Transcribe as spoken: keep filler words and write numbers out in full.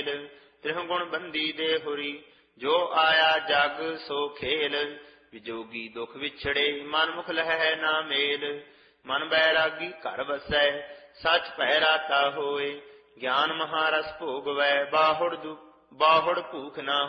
ਮੇਲ। ਤ੍ਰਿਹ ਗੁਣ ਬੰਦੀ ਦੇ ਹੁਰੀ ਜੋ ਆਇਆ ਜਗ ਸੋ ਖੇਲ। ਵਿਜੋਗੀ ਦੁਖ ਵਿਛੜੇ ਮਨ ਮੁਖ ਲਹੈ ਨਾ ਮੇਲ। ਮਨ ਬੈਰਾਗੀ ਘਰ ਵਸੈ ਸਚ ਭੈ ਰਾਤਾ ਹੋਏ। ਗਿਆਨ ਮਹਾਰਸ ਭੋਗਵੈ ਬਾਹੁੜ ਦੁ ਬਾਹੁੜ ਭੂਖ ਨਾ